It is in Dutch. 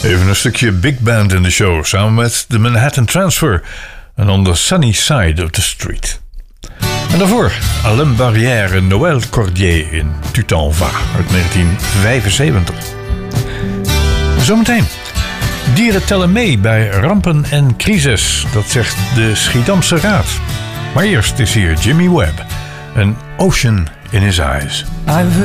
Even een stukje big band in de show, samen met de Manhattan Transfer en On the Sunny Side of the Street. En daarvoor Alain Barrière en Noël Cordier in Tu t'en vas uit 1975. Zometeen. Dieren tellen mee bij rampen en crisis, dat zegt de Schiedamse Raad. Maar eerst is hier Jimmy Webb en Ocean in His Eyes.